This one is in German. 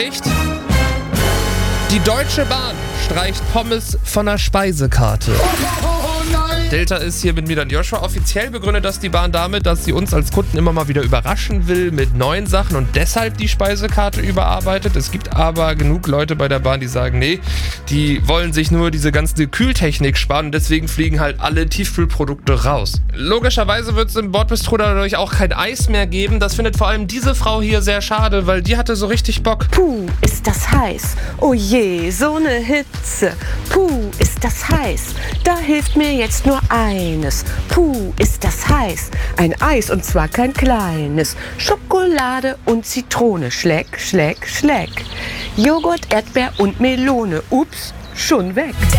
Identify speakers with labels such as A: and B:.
A: Echt? Die Deutsche Bahn streicht Pommes von der Speisekarte. Delta ist hier mit mir dann Joshua. Offiziell begründet das die Bahn damit, dass sie uns als Kunden immer mal wieder überraschen will mit neuen Sachen und deshalb die Speisekarte überarbeitet. Es gibt aber genug Leute bei der Bahn, die sagen, nee, die wollen sich nur diese ganze Kühltechnik sparen und deswegen fliegen halt alle Tiefkühlprodukte raus. Logischerweise wird es im Bordbistro dadurch auch kein Eis mehr geben. Das findet vor allem diese Frau hier sehr schade, weil die hatte so richtig Bock.
B: Puh, ist das heiß. Oh je, so eine Hitze. Puh, ist das heiß. Da hilft mir jetzt nur eines. Puh, ist das heiß. Ein Eis und zwar kein kleines. Schokolade und Zitrone. Schleck, schleck, schleck. Joghurt, Erdbeer und Melone. Ups, schon weg.